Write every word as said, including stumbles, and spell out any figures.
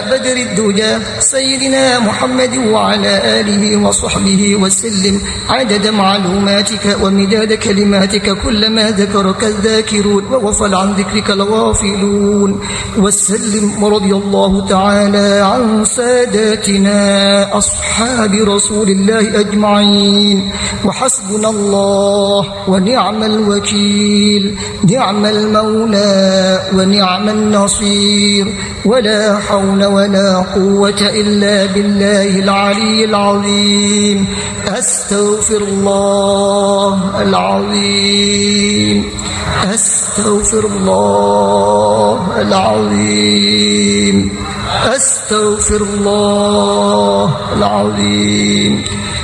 بدر الدجى سيدنا محمد وعلى آله وصحبه وسلم عدد معلوماتك ومداد كلماتك كلما ذكرك الذاكرون وغفل عن ذكرك الغافلون. وسلم ورضي الله تعالى عن ساداتنا أصحاب رسول الله أجمعين. وحسبنا الله ونعم الوكيل، نعم المولى ونعم النصير، ولا حول ولا قوة إلا بالله العلي العظيم. أستغفر الله العظيم، أستغفر الله العظيم، أستغفر الله العظيم.